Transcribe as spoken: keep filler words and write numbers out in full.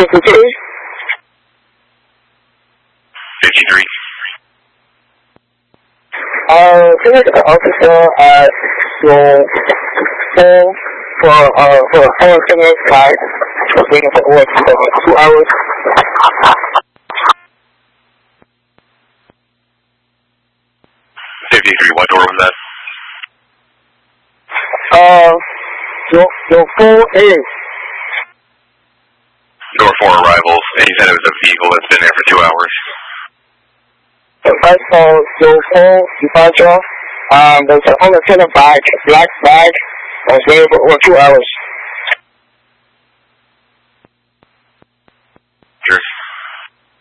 fifty-three. fifty-three. Uh, can I get an officer at your phone for, uh, for our center side? We're waiting for work for two hours. fifty-three, what door was that? Uh, your, your phone is. Door four arrivals, and he said it was a vehicle that's been there for two hours. I saw your phone departure. Um, there's an unattended bag, black bag. I was waiting for over two hours.